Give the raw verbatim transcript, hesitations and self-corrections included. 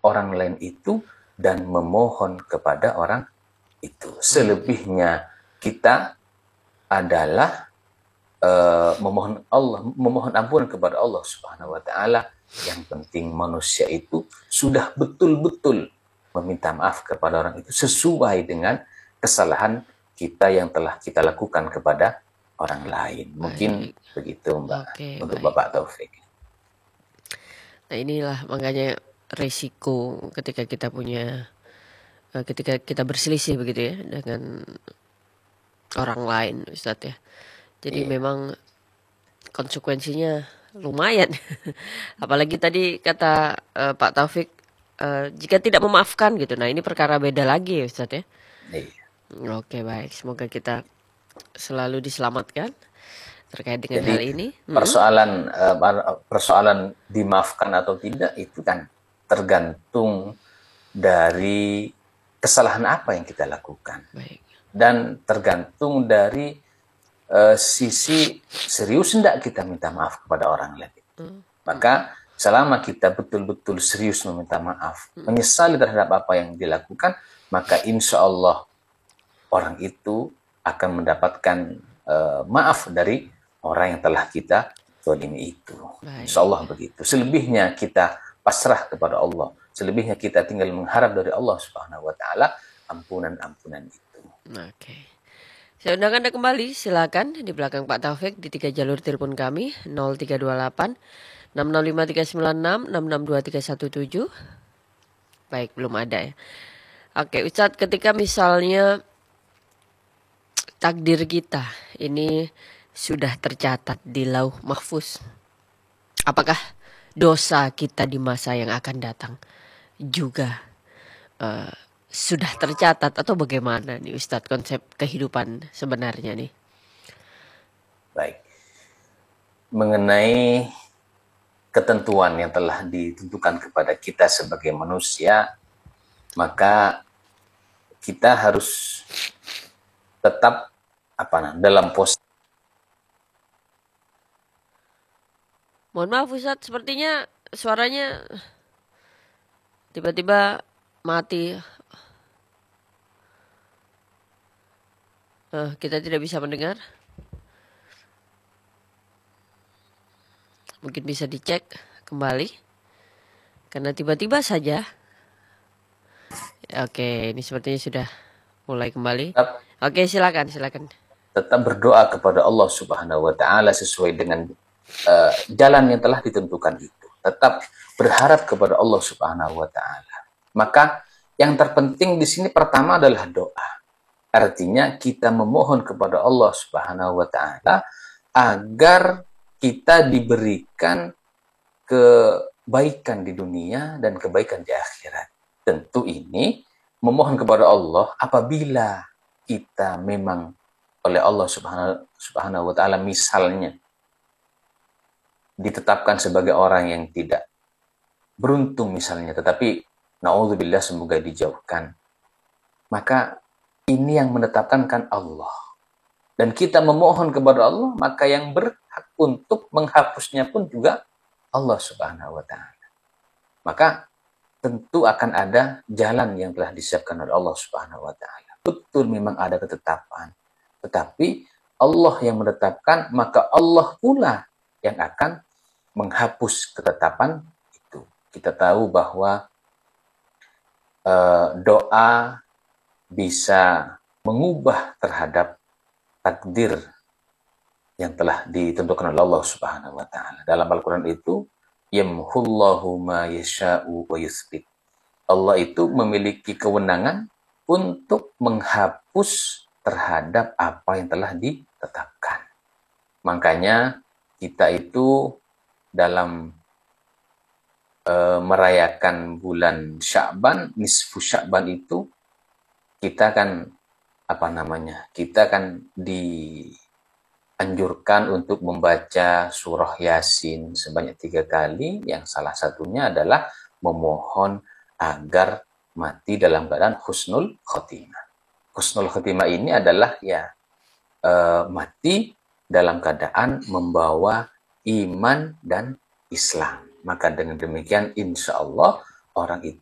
orang lain itu dan memohon kepada orang itu. Selebihnya kita adalah uh, memohon Allah, memohon ampun kepada Allah Subhanahu wa taala. Yang penting manusia itu sudah betul-betul meminta maaf kepada orang itu sesuai dengan kesalahan kita yang telah kita lakukan kepada orang lain. Mungkin Baik. begitu, Mbak, Oke, untuk baik. Bapak Taufik. Nah, inilah makanya resiko ketika kita punya eh, ketika kita berselisih begitu ya dengan orang lain, Ustadz ya. Jadi Iya. memang konsekuensinya lumayan. Apalagi tadi kata eh, Pak Taufik, eh, jika tidak memaafkan gitu. Nah, ini perkara beda lagi ya Ustadz ya. Iya. Oke, baik. Semoga kita selalu diselamatkan terkait dengan hal Jadi ini. Mm-mm. persoalan eh, persoalan dimaafkan atau tidak itu kan tergantung dari kesalahan apa yang kita lakukan Baik. dan tergantung dari uh, sisi serius tidak kita minta maaf kepada orang lain. Mm. Maka selama kita betul-betul serius meminta maaf, Mm. menyesali terhadap apa yang dilakukan, maka insya Allah orang itu akan mendapatkan uh, maaf dari orang yang telah kita zalimi itu. Baik. Insya Allah begitu. Selebihnya kita pasrah kepada Allah. Selebihnya kita tinggal mengharap dari Allah Subhanahu wa taala ampunan-ampunan itu. Oke. Saya undang Anda kembali, silakan di belakang Pak Taufik di tiga jalur telepon kami nol tiga dua delapan enam nol lima tiga sembilan enam enam enam dua tiga satu tujuh. Baik, belum ada ya. Oke, Ustadz, ketika misalnya takdir kita ini sudah tercatat di lauh mahfuz, apakah dosa kita di masa yang akan datang juga uh, sudah tercatat atau bagaimana nih Ustadz konsep kehidupan sebenarnya nih? Baik. Mengenai ketentuan yang telah ditentukan kepada kita sebagai manusia, maka kita harus tetap apa nah, dalam posisi. Mohon maaf Ustadz, sepertinya suaranya tiba-tiba mati. Uh, kita tidak bisa mendengar. Mungkin bisa dicek kembali. Karena tiba-tiba saja. Oke, ini sepertinya sudah mulai kembali. Tetap, Oke, silakan, silakan. tetap berdoa kepada Allah Subhanahu wa taala sesuai dengan uh, jalan yang telah ditentukan itu. Tetap berharap kepada Allah Subhanahu wa taala. Maka yang terpenting di sini pertama adalah doa. Artinya kita memohon kepada Allah Subhanahu wa taala agar kita diberikan kebaikan di dunia dan kebaikan di akhirat. Tentu ini memohon kepada Allah apabila kita memang oleh Allah Subhanahu, Subhanahu wa taala misalnya ditetapkan sebagai orang yang tidak beruntung misalnya, tetapi naudzubillah semoga dijauhkan. Maka ini yang menetapkan kan Allah. Dan kita memohon kepada Allah, maka yang berhak untuk menghapusnya pun juga Allah Subhanahu wa taala. Maka tentu akan ada jalan yang telah disiapkan oleh Allah Subhanahu wa taala. Betul memang ada ketetapan. Tetapi Allah yang menetapkan, maka Allah pula yang akan menghapus ketetapan itu. Kita tahu bahwa uh, doa bisa mengubah terhadap takdir yang telah ditentukan oleh Allah Subhanahu wa taala. Dalam Al-Qur'an itu yamhullahu ma yasha'u wa yuthbit. Allah itu memiliki kewenangan untuk menghapus terhadap apa yang telah ditetapkan. Makanya kita itu dalam e, merayakan bulan Sya'ban, nisfu Sya'ban itu kita kan apa namanya? Kita kan dianjurkan untuk membaca surah Yasin sebanyak tiga kali, yang salah satunya adalah memohon agar mati dalam keadaan husnul khotimah. Husnul khotimah ini adalah ya e, mati dalam keadaan membawa iman dan Islam. Maka dengan demikian insya Allah orang itu